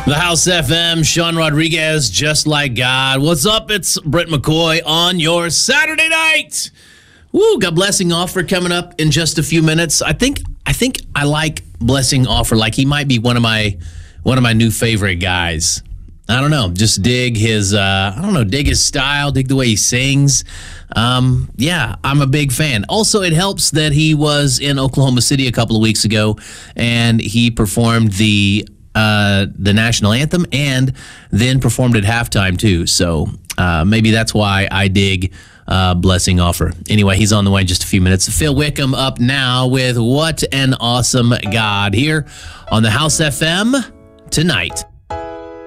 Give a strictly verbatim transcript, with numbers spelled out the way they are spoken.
The House F M, Sean Rodriguez, Just Like God. What's up? It's Brett McCoy on your Saturday night. Woo, got Blessing Offer coming up in just a few minutes. I think I think I like Blessing Offer. Like he might be one of my one of my new favorite guys. I don't know. Just dig his uh, I don't know, dig his style, dig the way he sings. Um, yeah, I'm a big fan. Also, it helps that he was in Oklahoma City a couple of weeks ago and he performed the Uh, the national anthem and then performed at halftime too. So uh, maybe that's why I dig uh, Blessing Offer. Anyway, he's on the way in just a few minutes. Phil Wickham up now with What an Awesome God here on the House F M tonight.